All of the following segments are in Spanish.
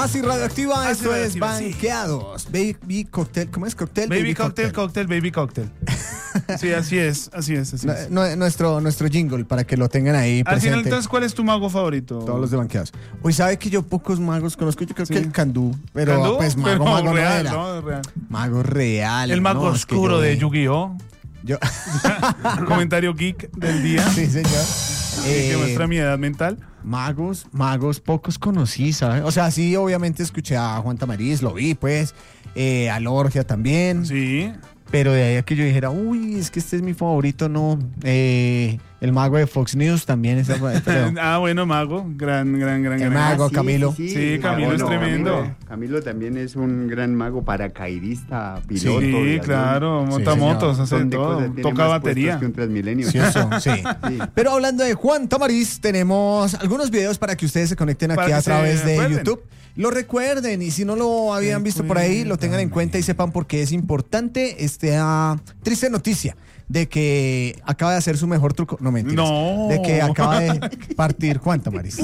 Así Radioactiva, Así esto es Radioactiva, sí. Banqueados. Baby Cocktail, ¿cómo es? Cocktail. Baby cocktail, baby cocktail. Sí, así es. Nuestro jingle, para que lo tengan ahí Al final, presente. entonces, ¿cuál es tu mago favorito? Todos los de Banqueados. Hoy sabe que yo pocos magos conozco, yo creo que el Candú, pero ¿Candú? pues Pero mago real, no era. ¿no? Real. Mago real. El mago no, es que oscuro yo de vi- Yu-Gi-Oh! Yo... Comentario geek del día. Sí, señor. Que muestra mi edad mental. Magos, pocos conocí, ¿sabes? O sea, sí, obviamente escuché a Juan Tamariz, lo vi, pues, a Lorgia también. Sí. Pero de ahí a que yo dijera, uy, es que este es mi favorito, no. El mago de Fox News también es Bueno, mago. Gran. El mago, Camilo. Sí, Camilo es tremendo. Camilo también es un gran mago, paracaidista, piloto. Sí, de avión. claro, monta señor. motos, hace Montón de todo, cosas, tiene toca más batería. puestos que un Transmilenio. Sí, eso, sí. Sí. Pero hablando de Juan Tamariz, tenemos algunos videos para que ustedes se conecten Para aquí que a se través de acuerden. YouTube. Lo recuerden y si no lo habían visto por ahí, lo tengan en cuenta y sepan por qué es importante esta triste noticia de que acaba de hacer su mejor truco. No, mentiras. No. De que acaba de partir Juan Tamariz.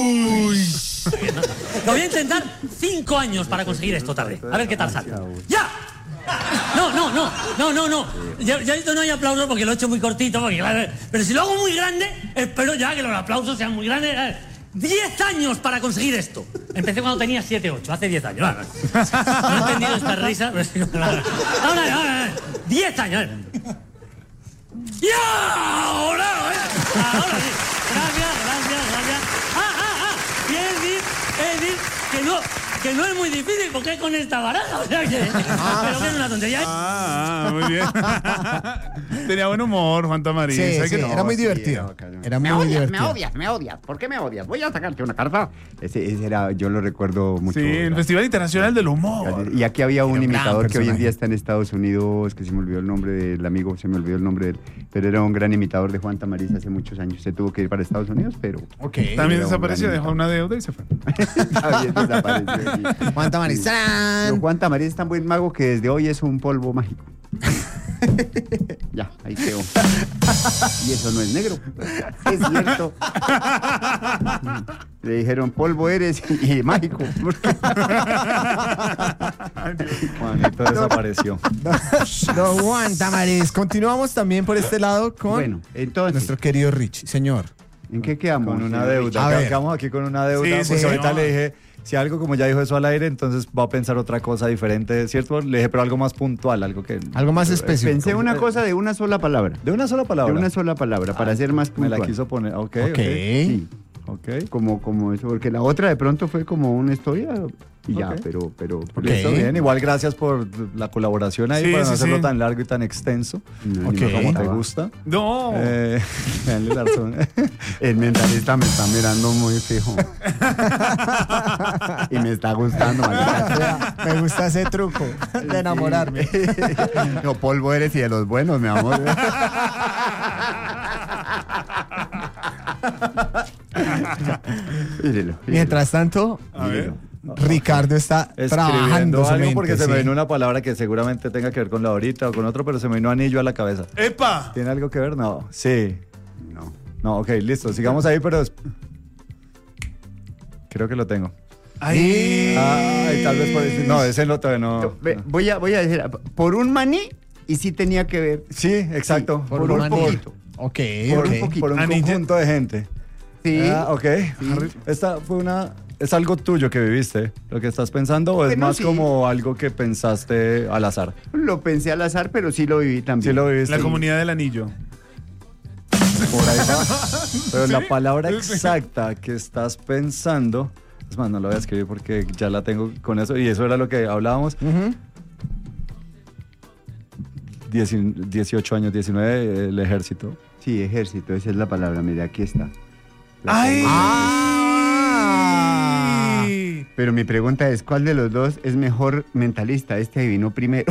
Lo voy a intentar 5 años para conseguir esto tarde. A ver qué tal sale. ¡Ya! No. Ya no hay aplausos porque lo he hecho muy cortito. Claro, pero si lo hago muy grande, espero ya que los aplausos sean muy grandes. 10 años para conseguir esto. Empecé cuando tenía 7, 8, hace 10 años. No he entendido esta risa. Ahora, 10 años. ¡Ya! Ahora sí. Gracias. Y es decir que no es muy difícil porque es con esta baraja. O sea que. Pero que es una tontería. Muy bien. Tenía buen humor, Juan Tamariz. Sí, ¿Sabes sí, que no? era muy Sí, divertido. Era me muy odias, divertido. me odias. ¿Por qué me odias? Voy a sacarte una carta. Ese era, yo lo recuerdo mucho. Sí, el Festival Internacional del Humor. Y aquí había un Era un gran imitador que hoy en personaje. día está en Estados Unidos, que se me olvidó el nombre del amigo, se me olvidó el nombre de él, pero era un gran imitador de Juan Tamariz hace muchos años. Se tuvo que ir para Estados Unidos, pero Ok. También Era un desapareció, gran dejó una deuda y se fue. también desapareció. Sí. Juan Tamariz. Sí. ¡Tarán! Pero Juan Tamariz es tan buen mago que desde hoy es un polvo mágico. Ya, ahí quedó. Y eso no es negro. Es cierto. Le dijeron, polvo eres y mágico. Juanito desapareció. Don Juan Tamariz. Continuamos también por este lado con Bueno, entonces, nuestro querido Rich. Señor. ¿en qué quedamos? Con una señor deuda. A ver. Quedamos aquí con una deuda. Sí, Porque sí, ahorita señor. le dije, si algo como ya dijo eso al aire, entonces va a pensar otra cosa diferente, ¿cierto? Le dije, pero algo más puntual, algo que... Algo más específico. Pensé una cosa de una sola palabra. De una sola palabra. De una sola palabra, para ser más Me puntual. la quiso poner. Ok. Ok. Sí, Ok. como eso, porque la otra de pronto fue como una historia y ya, Ok. pero Ok. Listo, bien. Igual gracias por la colaboración ahí, Sí, para no sí, hacerlo sí. tan largo y tan extenso no, Ok. ni me como te acordaba. gusta. No. Veanle la razón. El mentalista me está mirando muy fijo. Y me está gustando, maldita sea. Me gusta ese truco de enamorarme. No, polvo eres y de los buenos, mi amor. Mírelo. Mientras tanto, A ver. Ricardo está trabajando Escribiendo su algo mente, porque se me sí. vino una palabra que seguramente tenga que ver con la ahorita o con otro, pero se me vino anillo a la cabeza. ¡Epa! ¿Tiene algo que ver? No. Sí. No. No, ok, listo. Sigamos ahí, pero... Creo que lo tengo. Ahí. Ay, tal vez por decir... No, ese no todavía no. Voy a decir, por un maní, y sí tenía que ver. Sí, exacto. Por Por un un poquito. Ok, por ok. un poquito. Por un Anillo. conjunto de gente. Sí. Ah, ok. Esta fue una... ¿Es algo tuyo que viviste, lo que estás pensando, o es Bueno, más sí. como algo que pensaste al azar? Lo pensé al azar, pero sí lo viví también. Sí lo viviste. La comunidad del anillo. Por ahí va. Pero ¿Sí? la palabra exacta que estás pensando, es más, no la voy a escribir porque ya la tengo con eso, y eso era lo que hablábamos. 18 años, 19, el ejército. Sí, ejército, esa es la palabra. Mira, aquí está. ¡Ay! Pero mi pregunta es, ¿cuál de los dos es mejor mentalista? Este adivinó primero.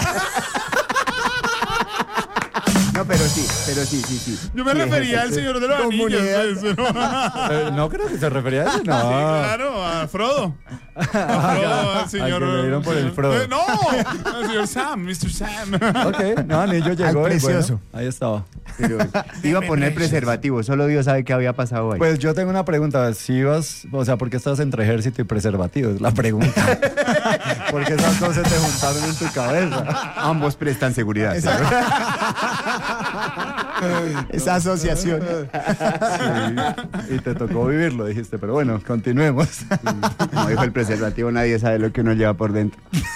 No, pero sí. Yo me Sí, refería al ejército. Señor de los Anillos. Comunidad. pues, ¿no? No creo que se refería a eso, no. Sí, claro. a Frodo. A Frodo, al señor. Al que le dieron por el Frodo. No, al señor Sam, Mr. Sam. Ok, no, anillo llegó. Al precioso. Bueno, ahí estaba. Pero iba a poner preservativo, solo Dios sabe qué había pasado ahí. Pues yo tengo una pregunta. Si ibas, o sea, ¿por qué estás entre ejército y preservativo? Es la pregunta. Porque esas dos se te juntaron en tu cabeza. Ambos prestan seguridad. Esa asociación. Sí, y te tocó vivirlo, dijiste. Pero bueno, continuemos. Como dijo el preservativo, nadie sabe lo que uno lleva por dentro.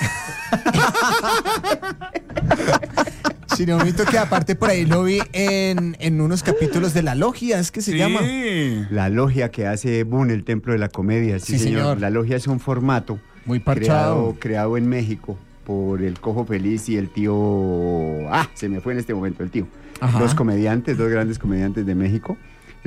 Chinomito, que aparte por ahí lo vi en unos capítulos de La Logia, es que se llama. La logia que hace Boone, el Templo de la Comedia. Sí, Sí, señor. La logia es un formato Muy parchado. creado en México por el Cojo Feliz y el tío... se me fue en este momento el tío. Ajá. Dos grandes comediantes de México.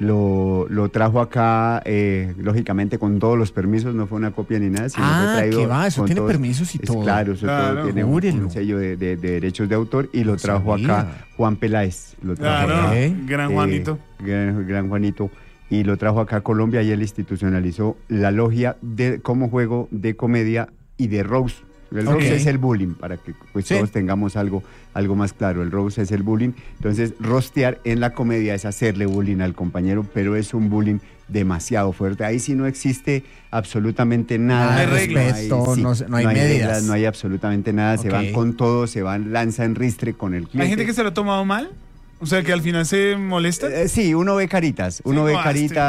Lo trajo acá, lógicamente, con todos los permisos, no fue una copia ni nada, sino fue traído ¿qué va? Eso con tiene todos- permisos y todo. Claro, eso Claro. todo tiene Júrelo. un sello de derechos de autor y lo trajo sabía. acá Juan Peláez. Lo trajo Claro, acá, gran Juanito. gran Juanito. Y lo trajo acá a Colombia y él institucionalizó la logia como juego de comedia y de roast. El roast Ok. es el bullying, para que pues, Sí. todos tengamos algo más claro. El roast es el bullying. Entonces, rostear en la comedia es hacerle bullying al compañero, pero es un bullying demasiado fuerte. Ahí sí no existe absolutamente nada. No hay reglas. Respeto, no hay medidas. reglas, no hay absolutamente nada. Se Ok. van con todo, se van, lanzan ristre con el cliente. ¿Hay gente que se lo ha tomado mal? O sea, que al final se molesta. Sí, uno ve caritas, Sí, no,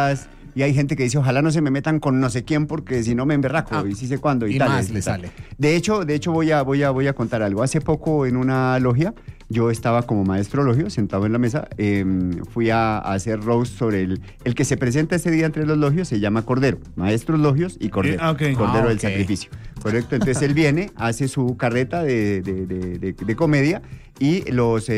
y hay gente que dice, ojalá no se me metan con no sé quién porque si no me emberraco y sí sé cuándo y, y tal. más le sale. De hecho voy a contar algo. Hace poco en una logia, yo estaba como maestro logio, sentado en la mesa, fui a hacer roast sobre el que se presenta ese día entre los logios, se llama Cordero, maestros logios y Cordero, ok. Cordero del ok. sacrificio. Correcto, entonces él viene, hace su carreta de comedia y los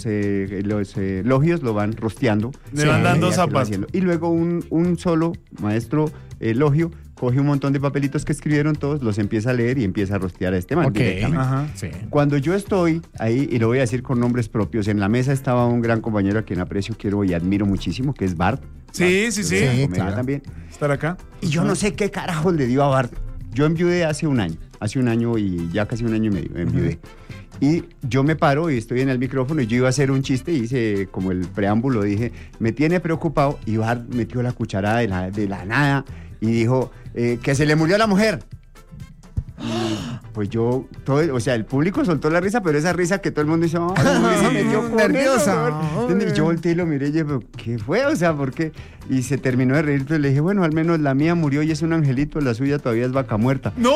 logios lo van rosteando. Le van dando a medida que lo va zapas. haciendo. Y luego un solo maestro logio coge un montón de papelitos que escribieron todos, los empieza a leer y empieza a rostear a este man Ok. directamente. Ajá. Sí. Cuando yo estoy ahí, y lo voy a decir con nombres propios, en la mesa estaba un gran compañero a quien aprecio, quiero y admiro muchísimo, que es Bart. Sí, Bart, sí, de sí. la Sí, comedia claro. también. Estar acá. Y yo no sé qué carajo le dio a Bart. Yo enviudé hace un año y ya casi un año y medio enviudé. Y yo me paro y estoy en el micrófono y yo iba a hacer un chiste, hice como el preámbulo, dije, me tiene preocupado, y Bart metió la cucharada de la nada y dijo, que se le murió a la mujer. Pues yo, el público soltó la risa, pero esa risa que todo el mundo hizo, se metió con nerviosa. eso, ¿no? Y yo volteé y lo miré y dije, ¿pero qué fue? O sea, ¿por qué? Y se terminó de reír, pero le dije, bueno, al menos la mía murió y es un angelito, la suya todavía es vaca muerta. ¡No!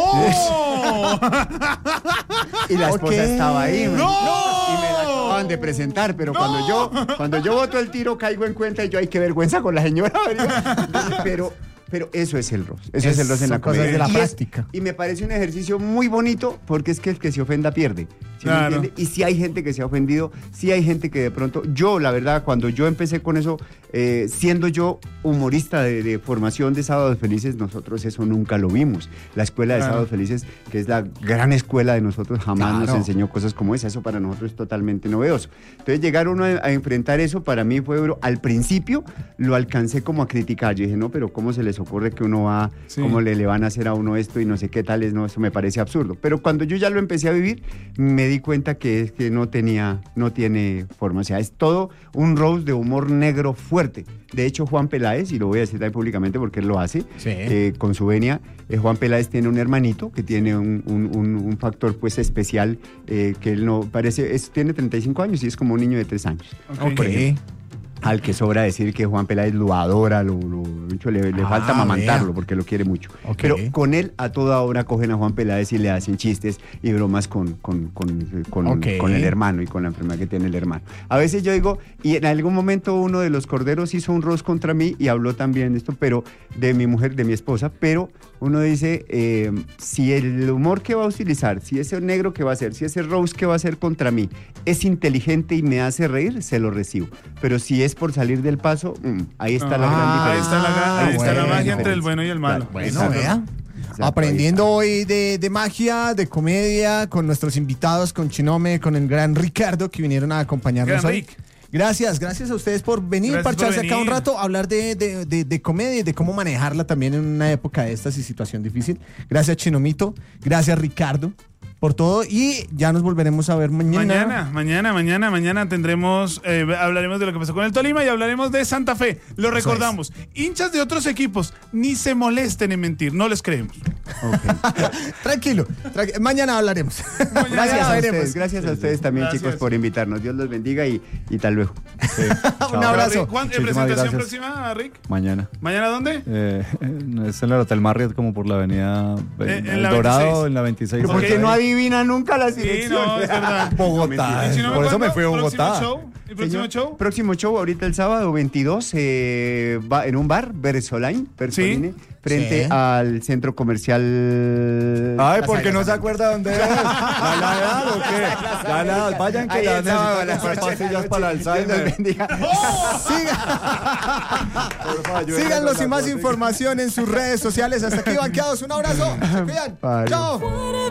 Y la esposa Ok. estaba ahí. ¡No! Y me la acababan de presentar, pero cuando yo boto el tiro caigo en cuenta y yo, ay, qué vergüenza con la señora. Pero eso es el roast. Eso es el roast en la Son cosas comedia. de la Y práctica. y me parece un ejercicio muy bonito porque es que el que se ofenda pierde. ¿Sí me Claro. entiende? Y si hay gente que se ha ofendido, si hay gente que de pronto... Yo, la verdad, cuando yo empecé con eso, siendo yo humorista de formación de Sábados Felices, nosotros eso nunca lo vimos. La escuela de Claro. Sábados Felices, que es la gran escuela de nosotros, jamás nos Claro. enseñó cosas como esa. Eso para nosotros es totalmente novedoso. Entonces, llegar uno a enfrentar eso, para mí fue duro. Al principio lo alcancé como a criticar. Yo dije, no, pero ¿cómo se les ocurre que uno va, Sí. cómo le van a hacer a uno esto y no sé qué tal es? No, eso me parece absurdo. Pero cuando yo ya lo empecé a vivir, me di cuenta que es que no tiene forma. O sea, es todo un roast de humor negro fuerte. De hecho, Juan Peláez, y lo voy a decir también públicamente porque él lo hace, Sí. con su venia, Juan Peláez tiene un hermanito que tiene un factor pues especial, que él no parece, tiene 35 años y es como un niño de 3 años. Ok. Al que sobra decir que Juan Peláez lo adora, le falta amamantarlo vea. porque lo quiere mucho. Ok. Pero con él a toda hora cogen a Juan Peláez y le hacen chistes y bromas con Ok. el hermano y con la enfermedad que tiene el hermano. A veces yo digo, y en algún momento uno de los corderos hizo un roast contra mí y habló también de esto, pero de mi mujer, de mi esposa, pero uno dice, si el humor que va a utilizar, si ese negro que va a hacer, si ese roast que va a hacer contra mí es inteligente y me hace reír, se lo recibo. Pero si es por salir del paso, ahí está la gran Ahí diferencia. está la bueno. magia entre el bueno y el malo. Claro. Bueno, Exacto. vea. Exacto, Aprendiendo hoy de magia, de comedia, con nuestros invitados, con Chinome, con el gran Ricardo, que vinieron a acompañarnos Gran hoy. Rick. Gracias a ustedes por venir, Gracias por parcharse acá un venir. rato, hablar de comedia y de cómo manejarla también en una época de estas y situación difícil. Gracias, Chinomito. Gracias, Ricardo, por todo. Y ya nos volveremos a ver mañana. Mañana tendremos, hablaremos de lo que pasó con el Tolima y hablaremos de Santa Fe. Lo recordamos. Hinchas de otros equipos, ni se molesten en mentir, no les creemos. Tranquilo, mañana hablaremos. Gracias a ustedes también, Gracias. chicos, por invitarnos. Dios los bendiga y tal luego. Un abrazo. Rick, ¿cuándo- Muchísimas ¿presentación gracias. próxima, Rick? Mañana. ¿Mañana dónde? Es en el Hotel Marriott, como por la avenida En El la Dorado, 26. en la 26. Pero ¿por qué Ok. no adivina nunca la Sí, dirección? no, es verdad. Bogotá. ¿Y si no me Por eso acuerdo? me fui a Bogotá. ¿Próximo show? ¿El próximo show? Próximo show ahorita el sábado 22 en un bar, Bersoline, frente Sí. al centro comercial. Ay, porque no se acuerda dónde es. ¿La edad o qué? La edad, vayan que Ahí ya el sábado a necesitan las comprar 8 de la pastillas noche. para el Dios los Alzheimer. bendiga. Porfa, ayúdenme Síganos con y la más cosa. información en sus redes sociales. Hasta aquí, banqueados. Un abrazo. Se cuidan. Vale. Chao.